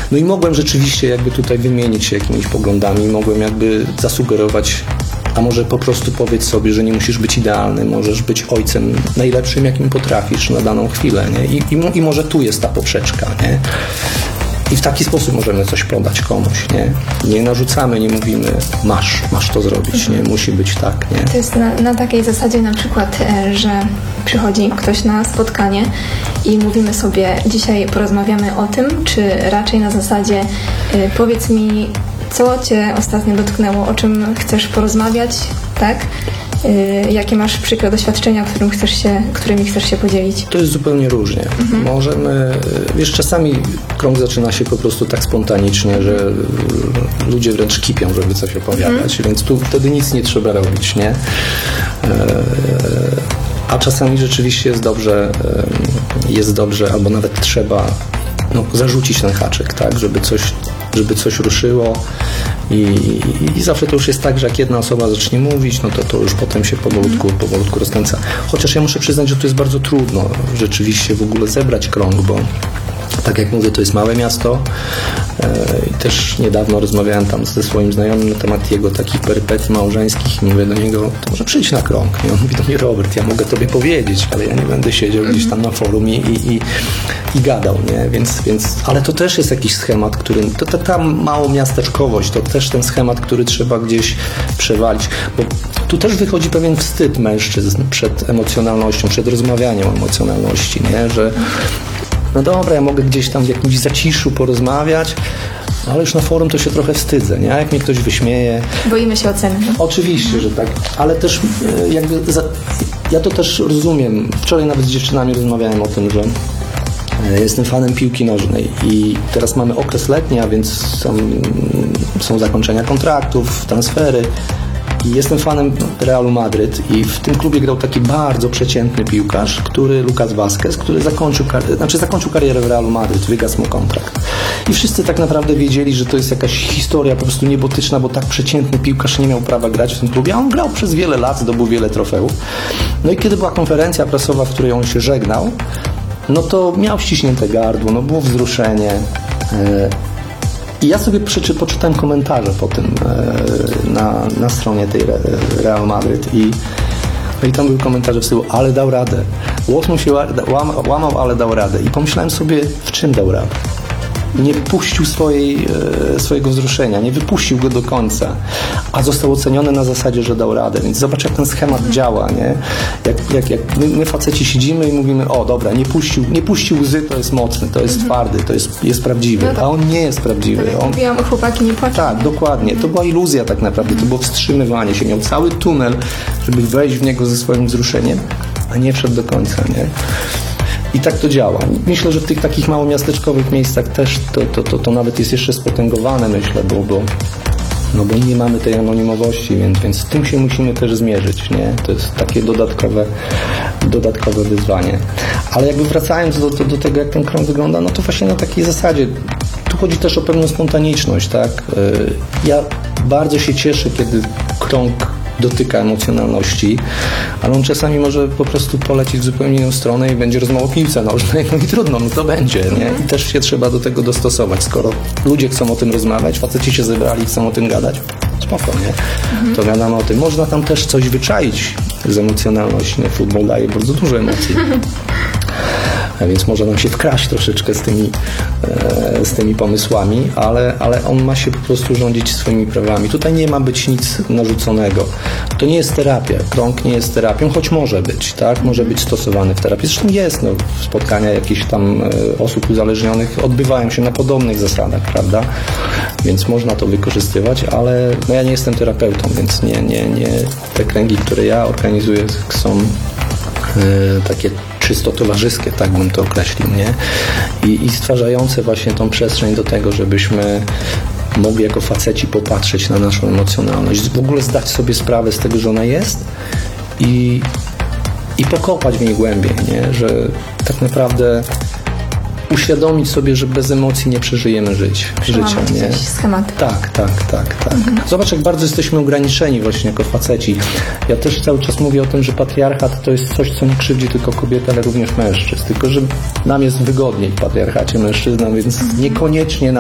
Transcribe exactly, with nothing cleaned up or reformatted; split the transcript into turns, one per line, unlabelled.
No i mogłem rzeczywiście jakby tutaj wymienić się jakimiś poglądami, mogłem jakby zasugerować, a może po prostu powiedz sobie, że nie musisz być idealny, możesz być ojcem najlepszym, jakim potrafisz na daną chwilę, nie? I, i, i może tu jest ta poprzeczka, nie? I w taki sposób możemy coś podać komuś, nie? Nie narzucamy, nie mówimy, masz, masz to zrobić, nie? Musi być tak, nie?
To jest na, na takiej zasadzie na przykład, że przychodzi ktoś na spotkanie i mówimy sobie, dzisiaj porozmawiamy o tym, czy raczej na zasadzie powiedz mi, co Cię ostatnio dotknęło, o czym chcesz porozmawiać, tak? Yy, jakie masz przykre doświadczenia, którym chcesz się, którymi chcesz się podzielić?
To jest zupełnie różnie. Mhm. Możemy, wiesz, czasami krąg zaczyna się po prostu tak spontanicznie, że ludzie wręcz kipią, żeby coś opowiadać, mhm. więc tu wtedy nic nie trzeba robić, nie? Yy, a czasami rzeczywiście jest dobrze, yy, jest dobrze, albo nawet trzeba no, zarzucić ten haczyk, tak, żeby coś, żeby coś ruszyło. I, i, I zawsze to już jest tak, że jak jedna osoba zacznie mówić, no to to już potem się powolutku, powolutku rozkręca. Chociaż ja muszę przyznać, że to jest bardzo trudno rzeczywiście w ogóle zebrać krąg, bo tak jak mówię, to jest małe miasto i też niedawno rozmawiałem tam ze swoim znajomym na temat jego takich perypetii małżeńskich i mówię do niego, to może przyjdź na krąg. I on mówi do mnie, Robert, ja mogę tobie powiedzieć, ale ja nie będę siedział gdzieś tam na forum i, i, i, i gadał, nie? Więc, więc, ale to też jest jakiś schemat, który, to, to ta małomiasteczkowość, to też ten schemat, który trzeba gdzieś przewalić, bo tu też wychodzi pewien wstyd mężczyzn przed emocjonalnością, przed rozmawianiem o emocjonalności, nie? Że no dobra, ja mogę gdzieś tam w jakimś zaciszu porozmawiać, ale już na forum to się trochę wstydzę, nie? A jak mnie ktoś wyśmieje...
Boimy się oceny.
Oczywiście, że tak, ale też jakby... Za... Ja to też rozumiem. Wczoraj nawet z dziewczynami rozmawiałem o tym, że jestem fanem piłki nożnej i teraz mamy okres letni, a więc są, są zakończenia kontraktów, transfery. I jestem fanem Realu Madryt i w tym klubie grał taki bardzo przeciętny piłkarz, który Lucas Vázquez, który zakończył, kar- znaczy zakończył karierę w Realu Madryt, wygasł mu kontrakt. I wszyscy tak naprawdę wiedzieli, że to jest jakaś historia po prostu niebotyczna, bo tak przeciętny piłkarz nie miał prawa grać w tym klubie, a on grał przez wiele lat, zdobył wiele trofeów. No i kiedy była konferencja prasowa, w której on się żegnał, no to miał ściśnięte gardło, no było wzruszenie. Yy, I ja sobie przeczy, poczytałem komentarze po tym e, na, na stronie tej Real Madryt i, no i tam były komentarze w stylu, ale dał radę. Łos mu się łamał, łamał, ale dał radę. I pomyślałem sobie, w czym dał radę? Nie puścił swojej, e, swojego wzruszenia, nie wypuścił go do końca, a został oceniony na zasadzie, że dał radę. Więc zobacz, jak ten schemat działa, nie? Jak, jak, jak my, my faceci siedzimy i mówimy, o dobra, nie puścił, nie puścił łzy, to jest mocny, to jest mhm. twardy, to jest, jest prawdziwy, no tak. A on nie jest prawdziwy.
Tak,
on...
Mówiłam, chłopaki nie płaczą.
Tak, dokładnie. To była iluzja tak naprawdę, to było wstrzymywanie się. Miał cały tunel, żeby wejść w niego ze swoim wzruszeniem, a nie wszedł do końca, nie? I tak to działa. Myślę, że w tych takich małomiasteczkowych miejscach też to, to, to, to nawet jest jeszcze spotęgowane, myślę, bo, bo, no bo nie mamy tej anonimowości, więc, więc z tym się musimy też zmierzyć, nie? To jest takie dodatkowe, dodatkowe wyzwanie. Ale jakby wracając do, do, do tego, jak ten krąg wygląda, no to właśnie na takiej zasadzie. Tu chodzi też o pewną spontaniczność, tak? Ja bardzo się cieszę, kiedy krąg dotyka emocjonalności, ale on czasami może po prostu polecieć w zupełnie inną stronę i będzie rozmowa o piłce nożnej, no i trudno, no to będzie, nie? I też się trzeba do tego dostosować. Skoro ludzie chcą o tym rozmawiać, faceci się zebrali, chcą o tym gadać, spoko, nie? Mhm. To wiadomo o tym. Można tam też coś wyczaić z emocjonalności. No, futbol daje bardzo dużo emocji. A więc może nam się wkraść troszeczkę z tymi, e, z tymi pomysłami, ale, ale on ma się po prostu rządzić swoimi prawami. Tutaj nie ma być nic narzuconego. To nie jest terapia. Krąg nie jest terapią, choć może być, tak? Może być stosowany w terapii. Zresztą jest, no, spotkania jakichś tam e, osób uzależnionych odbywają się na podobnych zasadach, prawda? Więc można to wykorzystywać, ale no, ja nie jestem terapeutą, więc nie, nie, nie. Te kręgi, które ja organizuję, są e, takie czysto towarzyskie, tak bym to określił, nie? I, i stwarzające właśnie tą przestrzeń do tego, żebyśmy mogli jako faceci popatrzeć na naszą emocjonalność, w ogóle zdać sobie sprawę z tego, że ona jest i, i pokopać w niej głębiej, nie? Że tak naprawdę uświadomić sobie, że bez emocji nie przeżyjemy żyć, życia, nie?
Schematy.
Tak, tak, tak, tak. Mhm. Zobacz, jak bardzo jesteśmy ograniczeni właśnie jako faceci. Ja też cały czas mówię o tym, że patriarchat to jest coś, co nie krzywdzi tylko kobiety, ale również mężczyzn. Tylko, że nam jest wygodniej w patriarchacie mężczyznom, więc mhm. niekoniecznie